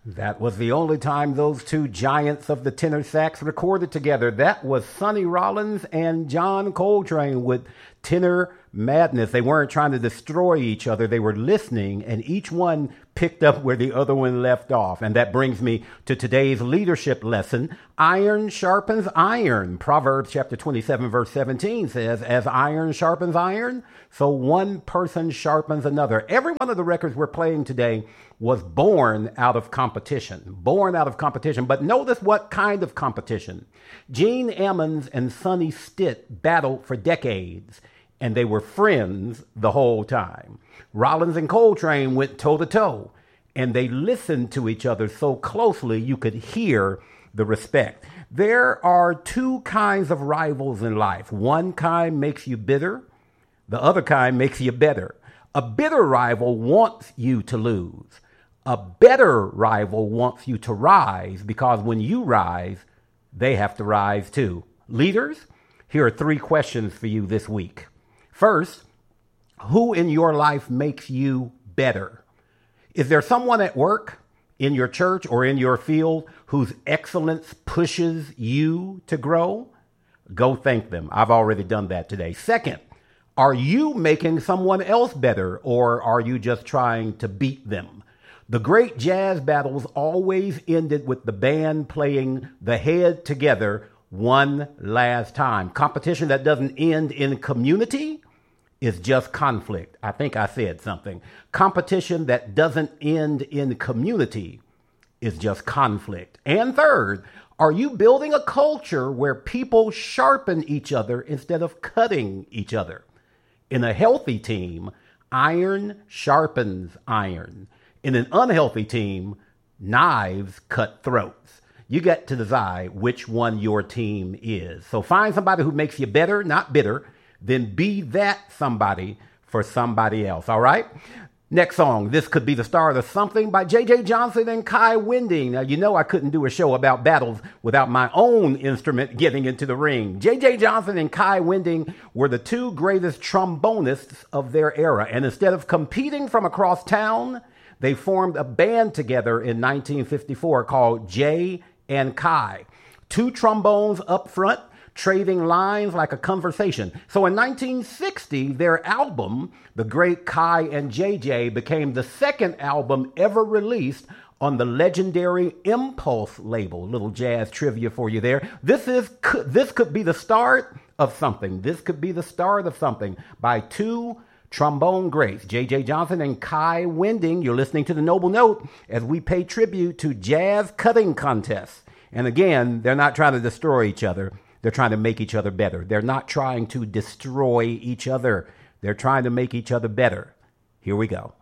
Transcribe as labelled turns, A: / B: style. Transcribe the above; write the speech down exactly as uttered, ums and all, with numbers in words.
A: That was the only time those two giants of the tenor sax recorded together. That was Sonny Rollins and John Coltrane with Tenor Madness. They weren't trying to destroy each other. They were listening, and each one picked up where the other one left off. And that brings me to today's leadership lesson. Iron sharpens iron. Proverbs chapter twenty-seven, verse seventeen says, as iron sharpens iron, so one person sharpens another. Every one of the records we're playing today was born out of competition. Born out of competition. But notice what kind of competition. Gene Ammons and Sonny Stitt battled for decades, and they were friends the whole time. Rollins and Coltrane went toe-to-toe, and they listened to each other so closely you could hear the respect. There are two kinds of rivals in life. One kind makes you bitter. The other kind makes you better. A bitter rival wants you to lose. A better rival wants you to rise, because when you rise, they have to rise too. Leaders, here are three questions for you this week. First, who in your life makes you better? Is there someone at work, in your church, or in your field whose excellence pushes you to grow? Go thank them. I've already done that today. Second, are you making someone else better, or are you just trying to beat them? The great jazz battles always ended with the band playing the head together one last time. Competition that doesn't end in community is just conflict. I think I said something. Competition that doesn't end in community is just conflict. And third, are you building a culture where people sharpen each other instead of cutting each other? In a healthy team, iron sharpens iron. In an unhealthy team, knives cut throats. You get to decide which one your team is. So find somebody who makes you better, not bitter. Then be that somebody for somebody else, all right? Next song, This Could Be the Start of Something by J J Johnson and Kai Winding. Now, you know I couldn't do a show about battles without my own instrument getting into the ring. J J Johnson and Kai Winding were the two greatest trombonists of their era. And instead of competing from across town, they formed a band together in nineteen fifty-four called Jay and Kai. Two trombones up front, trading lines like a conversation. So in nineteen sixty, their album, The Great Kai and J J, became the second album ever released on the legendary Impulse label. Little jazz trivia for you there. This is this could be the start of something. This could be the start of something by two trombone greats, J J Johnson and Kai Winding. You're listening to The Noble Note as we pay tribute to jazz cutting contests. And again, they're not trying to destroy each other. They're trying to make each other better. They're not trying to destroy each other. They're trying to make each other better. Here we go.